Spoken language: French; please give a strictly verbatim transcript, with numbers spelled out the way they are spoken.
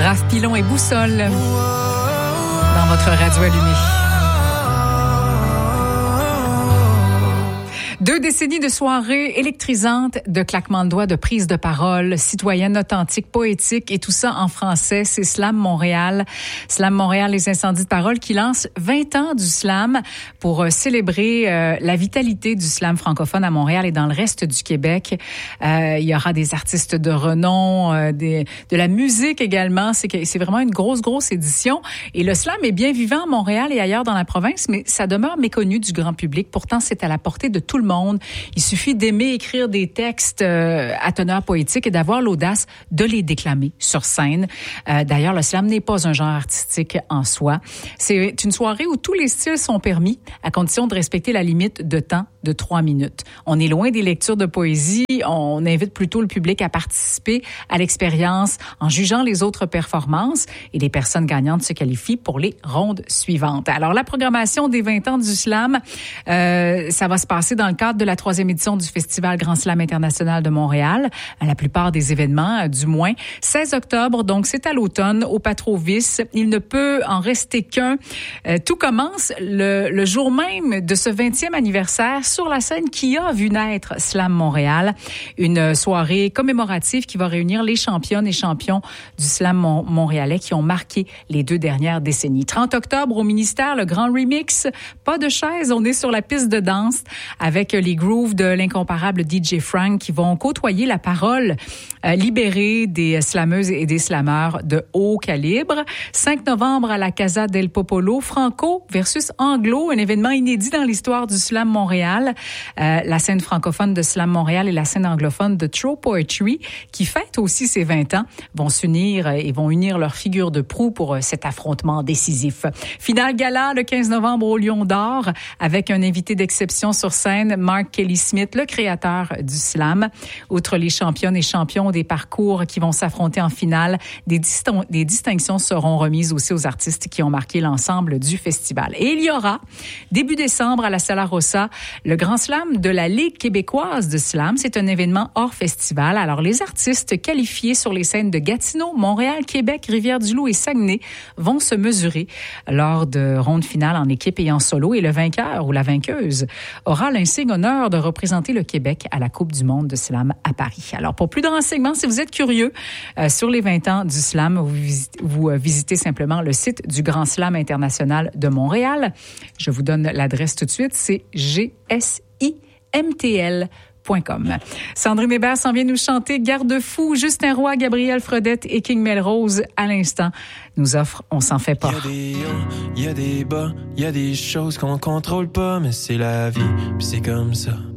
Raph Pilon et Boussole dans votre radio allumée. Deux décennies de soirées électrisantes, de claquements de doigts, de prises de parole, citoyennes authentiques, poétiques et tout ça en français. C'est Slam Montréal. Slam Montréal, les incendies de parole qui lance vingt ans du slam pour euh, célébrer euh, la vitalité du slam francophone à Montréal et dans le reste du Québec. Euh, il y aura des artistes de renom, euh, des, de la musique également. C'est, que, c'est vraiment une grosse, grosse édition. Et le slam est bien vivant à Montréal et ailleurs dans la province, mais ça demeure méconnu du grand public. Pourtant, c'est à la portée de tout le monde. Il suffit d'aimer écrire des textes euh, à teneur poétique et d'avoir l'audace de les déclamer sur scène. Euh, d'ailleurs, le slam n'est pas un genre artistique en soi. C'est une soirée où tous les styles sont permis, à condition de respecter la limite de temps de trois minutes. On est loin des lectures de poésie. On invite plutôt le public à participer à l'expérience en jugeant les autres performances et les personnes gagnantes se qualifient pour les rondes suivantes. Alors, la programmation des vingt ans du slam, euh, ça va se passer dans le cadre de la troisième édition du Festival Grand Slam International de Montréal. La plupart des événements, du moins. seize octobre, donc c'est à l'automne, au Patrovis. Il ne peut en rester qu'un. Euh, tout commence le, le jour même de ce vingtième anniversaire sur la scène qui a vu naître Slam Montréal. Une soirée commémorative qui va réunir les championnes et champions du slam mon- montréalais qui ont marqué les deux dernières décennies. trente octobre, au ministère, le grand remix. Pas de chaise, on est sur la piste de danse avec les grooves de l'incomparable D J Frank qui vont côtoyer la parole euh, libérée des slameuses et des slameurs de haut calibre. cinq novembre à la Casa del Popolo, Franco versus Anglo, un événement inédit dans l'histoire du slam Montréal. Euh, la scène francophone de Slam Montréal et la scène anglophone de True Poetry, qui fête aussi ses vingt ans, vont s'unir et vont unir leurs figures de proue pour cet affrontement décisif. Finale gala le quinze novembre au Lion d'Or avec un invité d'exception sur scène, Mark Kelly Smith, le créateur du slam. Outre les championnes et champions des parcours qui vont s'affronter en finale, des, distin- des distinctions seront remises aussi aux artistes qui ont marqué l'ensemble du festival. Et il y aura, début décembre à la Sala Rossa, le Grand Slam de la Ligue québécoise de slam. C'est un événement hors festival. Alors, les artistes qualifiés sur les scènes de Gatineau, Montréal, Québec, Rivière-du-Loup et Saguenay vont se mesurer lors de rondes finales en équipe et en solo. Et le vainqueur ou la vainqueuse aura l'insigne honneur de représenter le Québec à la Coupe du monde de slam à Paris. Alors, pour plus de renseignements, si vous êtes curieux euh, sur les vingt ans du slam, vous, visitez, vous euh, visitez simplement le site du Grand Slam International de Montréal. Je vous donne l'adresse tout de suite, c'est g s i m t l point com. Sandrine Hébert s'en vient nous chanter Garde-fou. Justin Roy, Gabriel Fredette et King Melrose, à l'instant, nous offrent On s'en fait pas. Il y a des hauts, il y a des bas, il y a des choses qu'on contrôle pas, mais c'est la vie, puis c'est comme ça.